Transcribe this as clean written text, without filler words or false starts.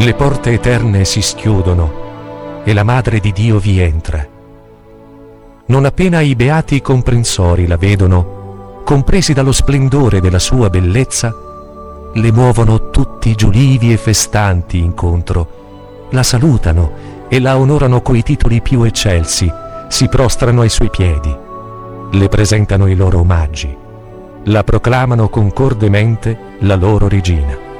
Le porte eterne si schiudono e la Madre di Dio vi entra. Non appena i beati comprensori la vedono, compresi dallo splendore della sua bellezza, le muovono tutti giulivi e festanti incontro, la salutano e la onorano coi titoli più eccelsi, si prostrano ai suoi piedi, le presentano i loro omaggi, la proclamano concordemente la loro regina.